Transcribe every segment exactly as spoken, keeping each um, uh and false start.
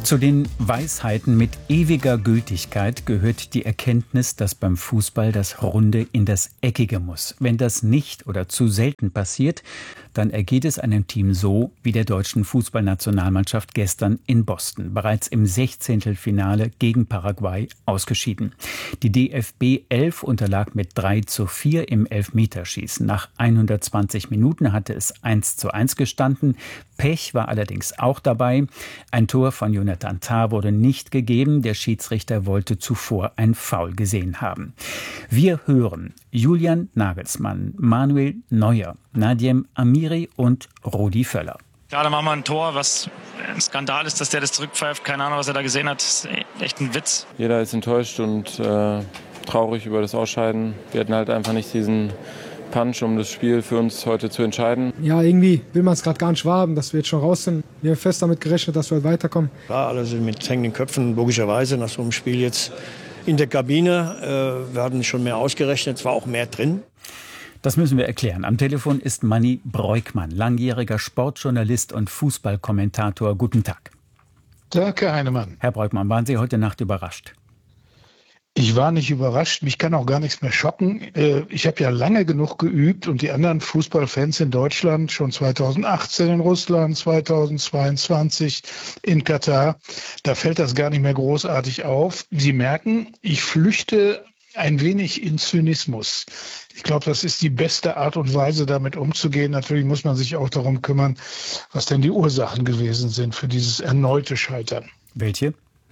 Zu den Weisheiten mit ewiger Gültigkeit gehört die Erkenntnis, dass beim Fußball das Runde in das Eckige muss. Wenn das nicht oder zu selten passiert, dann ergeht es einem Team so wie der deutschen Fußballnationalmannschaft gestern in Boston, bereits im Sechzehntelfinale gegen Paraguay ausgeschieden. Die D F B elf unterlag mit drei zu vier im Elfmeterschießen. Nach hundertzwanzig Minuten hatte es eins zu eins gestanden. Pech war allerdings auch dabei. Ein Tor von Jonathan Tah wurde nicht gegeben. Der Schiedsrichter wollte zuvor ein Foul gesehen haben. Wir hören Julian Nagelsmann, Manuel Neuer, Nadiem Amiri und Rudi Völler. Ja, da machen wir ein Tor, was ein Skandal ist, dass der das zurückpfeift. Keine Ahnung, was er da gesehen hat. Das ist echt ein Witz. Jeder ist enttäuscht und äh, traurig über das Ausscheiden. Wir hatten halt einfach nicht diesen Punch, um das Spiel für uns heute zu entscheiden. Ja, irgendwie will man es gerade gar nicht wahrhaben, dass wir jetzt schon raus sind. Wir haben fest damit gerechnet, dass wir weiterkommen. Ja, alle sind mit hängenden Köpfen, logischerweise, nach so einem Spiel jetzt in der Kabine. Äh, wir hatten schon mehr ausgerechnet, es war auch mehr drin. Das müssen wir erklären. Am Telefon ist Manni Breukmann, langjähriger Sportjournalist und Fußballkommentator. Guten Tag. Danke, Heinemann. Herr Breukmann, waren Sie heute Nacht überrascht? Ich war nicht überrascht, mich kann auch gar nichts mehr schocken. Ich habe ja lange genug geübt und die anderen Fußballfans in Deutschland, schon zweitausendachtzehn in Russland, zweitausendzweiundzwanzig in Katar, da fällt das gar nicht mehr großartig auf. Sie merken, ich flüchte ein wenig in Zynismus. Ich glaube, das ist die beste Art und Weise, damit umzugehen. Natürlich muss man sich auch darum kümmern, was denn die Ursachen gewesen sind für dieses erneute Scheitern. Welche?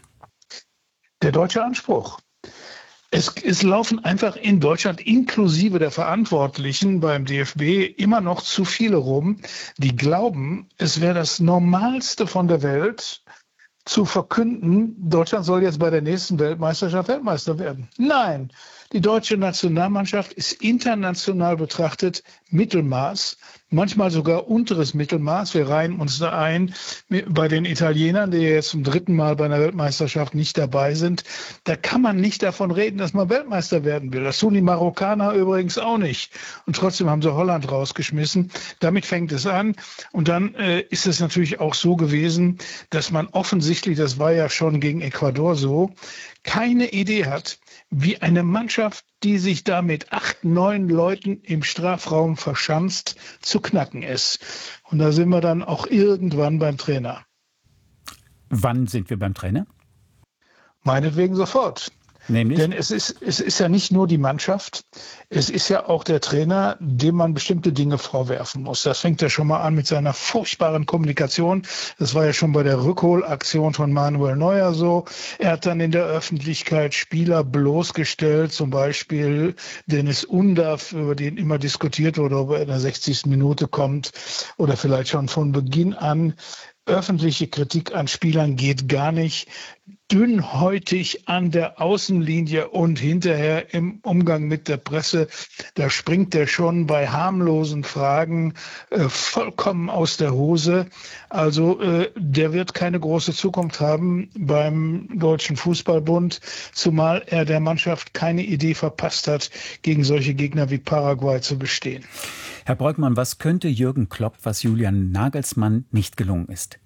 Der deutsche Anspruch. Es, es laufen einfach in Deutschland inklusive der Verantwortlichen beim D F B immer noch zu viele rum, die glauben, es wäre das Normalste von der Welt, zu verkünden, Deutschland soll jetzt bei der nächsten Weltmeisterschaft Weltmeister werden. Nein, die deutsche Nationalmannschaft ist international betrachtet Mittelmaß, manchmal sogar unteres Mittelmaß. Wir reihen uns da ein bei den Italienern, die jetzt zum dritten Mal bei einer Weltmeisterschaft nicht dabei sind. Da kann man nicht davon reden, dass man Weltmeister werden will. Das tun die Marokkaner übrigens auch nicht. Und trotzdem haben sie Holland rausgeschmissen. Damit fängt es an. Und dann äh, ist es natürlich auch so gewesen, dass man offensichtlich, das war ja schon gegen Ecuador so, keine Idee hat, wie eine Mannschaft, die sich da mit acht, neun Leuten im Strafraum verschanzt, zu knacken ist. Und da sind wir dann auch irgendwann beim Trainer. Wann sind wir beim Trainer? Meinetwegen sofort. Nämlich? Denn es ist, es ist ja nicht nur die Mannschaft, es ist ja auch der Trainer, dem man bestimmte Dinge vorwerfen muss. Das fängt ja schon mal an mit seiner furchtbaren Kommunikation. Das war ja schon bei der Rückholaktion von Manuel Neuer so. Er hat dann in der Öffentlichkeit Spieler bloßgestellt, zum Beispiel Dennis Undav, über den immer diskutiert wurde, ob er in der sechzigsten Minute kommt oder vielleicht schon von Beginn an. Öffentliche Kritik an Spielern geht gar nicht. Dünnhäutig an der Außenlinie und hinterher im Umgang mit der Presse, da springt er schon bei harmlosen Fragen äh, vollkommen aus der Hose. Also äh, der wird keine große Zukunft haben beim Deutschen Fußballbund, zumal er der Mannschaft keine Idee verpasst hat, gegen solche Gegner wie Paraguay zu bestehen. Herr Breukmann, was könnte Jürgen Klopp, was Julian Nagelsmann nicht gelungen ist?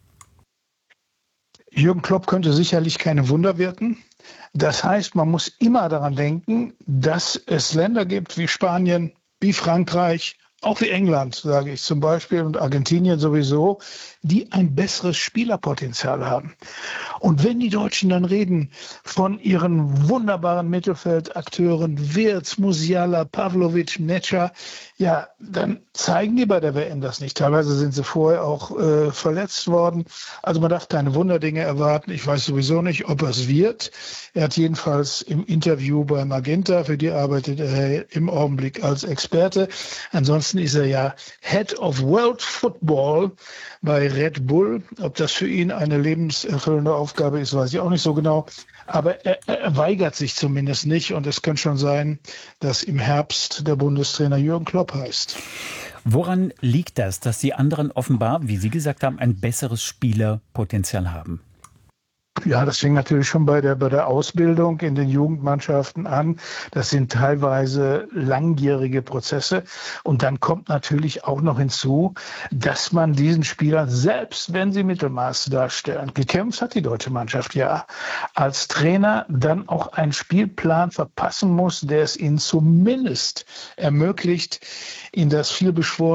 Jürgen Klopp könnte sicherlich keine Wunder wirken. Das heißt, man muss immer daran denken, dass es Länder gibt wie Spanien, wie Frankreich, auch wie England, sage ich zum Beispiel, und Argentinien sowieso, die ein besseres Spielerpotenzial haben. Und wenn die Deutschen dann reden von ihren wunderbaren Mittelfeldakteuren Wirtz, Musiala, Pavlovic, Netscher, ja, dann zeigen die bei der W M das nicht. Teilweise sind sie vorher auch äh, verletzt worden. Also man darf keine Wunderdinge erwarten. Ich weiß sowieso nicht, ob er es wird. Er hat jedenfalls im Interview bei Magenta, für die arbeitet er im Augenblick als Experte. Ansonsten ist er ja Head of World Football bei Red Bull. Ob das für ihn eine lebenserfüllende Aufgabe ist, weiß ich auch nicht so genau. Aber er, er weigert sich zumindest nicht. Und es könnte schon sein, dass im Herbst der Bundestrainer Jürgen Klopp heißt. Woran liegt das, dass die anderen offenbar, wie Sie gesagt haben, ein besseres Spielerpotenzial haben? Ja, das fing natürlich schon bei der, bei der Ausbildung in den Jugendmannschaften an. Das sind teilweise langjährige Prozesse. Und dann kommt natürlich auch noch hinzu, dass man diesen Spielern, selbst wenn sie Mittelmaß darstellen, gekämpft hat die deutsche Mannschaft ja, als Trainer dann auch einen Spielplan verpassen muss, der es ihnen zumindest ermöglicht, in das vielbeschworene